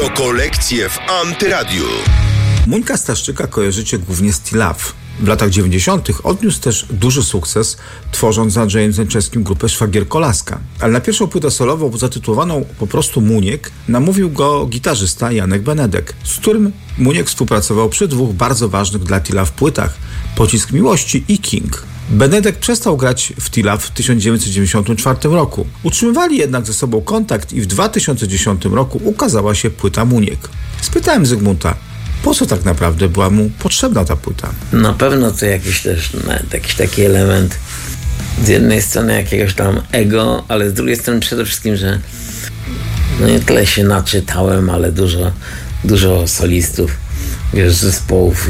Rokolekcje w Antyradiu. Muńka Staszczyka kojarzycie głównie z T-Love. W latach 90. odniósł też duży sukces, tworząc z Andrzejem Zenczewskim grupę Szwagier-Kolaska. Ale na pierwszą płytę solową, zatytułowaną po prostu Muniek, namówił go gitarzysta Janek Benedek, z którym Muniek współpracował przy dwóch bardzo ważnych dla T-Love płytach – Pocisk Miłości i King. Benedek przestał grać w T-Love w 1994 roku. Utrzymywali jednak ze sobą kontakt i w 2010 roku ukazała się płyta Muniek. Spytałem Zygmunta, po co tak naprawdę była mu potrzebna ta płyta? Na pewno to jakiś taki element z jednej strony jakiegoś tam ego, ale z drugiej strony przede wszystkim, że nie tyle się naczytałem, ale dużo solistów, zespołów,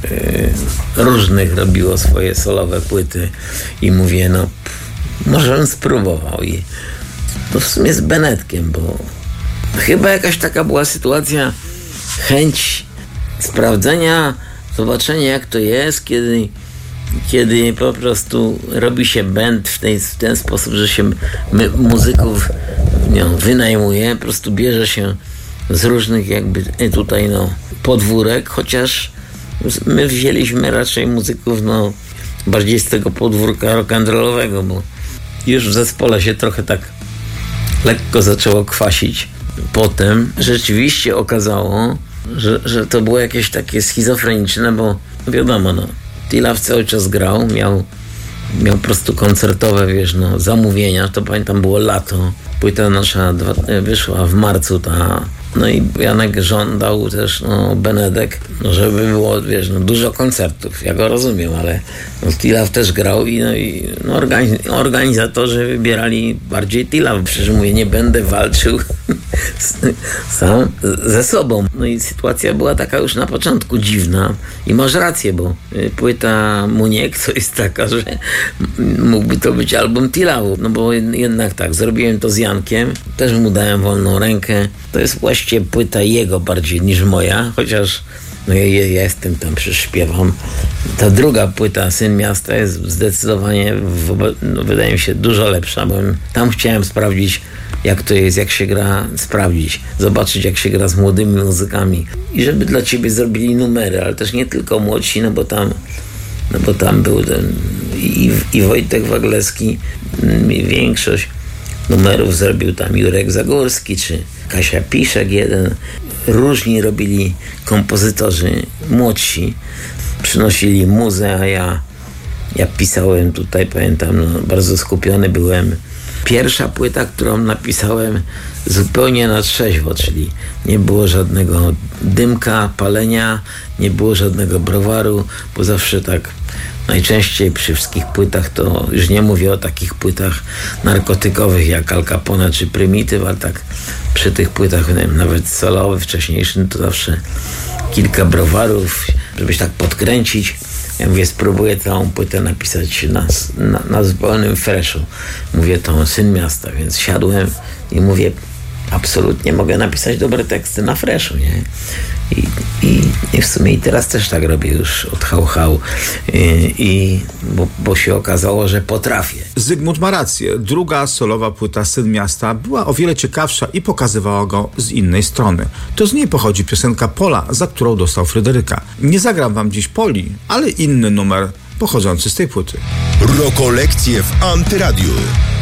różnych robiło swoje solowe płyty i mówię, może bym spróbował i to w sumie z Benedkiem, bo chyba jakaś taka była sytuacja, chęć sprawdzenia, zobaczenia jak to jest, kiedy po prostu robi się band w ten sposób, że się muzyków wynajmuje, po prostu bierze się z różnych tutaj podwórek, chociaż my wzięliśmy raczej muzyków bardziej z tego podwórka rock'n'rollowego, bo już w zespole się trochę tak lekko zaczęło kwasić. Potem rzeczywiście okazało, że to było jakieś takie schizofreniczne, bo wiadomo, T-Love cały czas grał, miał po prostu koncertowe, zamówienia, to pamiętam było lato, płyta nasza wyszła w marcu i Janek żądał też, Benedek, żeby było, dużo koncertów, ja go rozumiem, ale T-Love też grał i organizatorzy wybierali bardziej T-Love, przecież mówię, nie będę walczył sam ze sobą. I sytuacja była taka już na początku dziwna i masz rację, bo płyta Muniek to jest taka, że mógłby to być album T-Love, bo jednak tak, zrobiłem to z Jankiem, też mu dałem wolną rękę, to jest właściwie płyta jego bardziej niż moja, chociaż ja jestem tam, śpiewam. Ta druga płyta, Syn Miasta, jest zdecydowanie, wydaje mi się, dużo lepsza, bo tam chciałem sprawdzić, jak to jest, jak się gra, zobaczyć, jak się gra z młodymi muzykami i żeby dla ciebie zrobili numery, ale też nie tylko młodsi, bo tam był i Wojtek Waglewski, większość numerów zrobił tam Jurek Zagórski, czy Kasia Piszek jeden. Różni robili kompozytorzy młodsi, przynosili muzę, a ja pisałem tutaj, pamiętam, bardzo skupiony byłem. Pierwsza płyta, którą napisałem zupełnie na trzeźwo, czyli nie było żadnego dymka, palenia, nie było żadnego browaru, bo zawsze tak najczęściej przy wszystkich płytach, to już nie mówię o takich płytach narkotykowych jak Al Capone czy Prymityw, ale tak przy tych płytach, nawet solowych, wcześniejszych, to zawsze kilka browarów, żebyś tak podkręcić. Ja mówię, spróbuję całą płytę napisać na zupełnym freshu. Mówię, to Syn Miasta, więc siadłem i mówię, absolutnie mogę napisać dobre teksty na freshu, nie? I w sumie teraz też tak robię już od hał, bo się okazało, że potrafię. Zygmunt ma rację. Druga solowa płyta Syn Miasta była o wiele ciekawsza i pokazywała go z innej strony. To z niej pochodzi piosenka Pola, za którą dostał Fryderyka. Nie zagram wam dziś Poli, ale inny numer pochodzący z tej płyty. Rokolekcje w Antyradiu.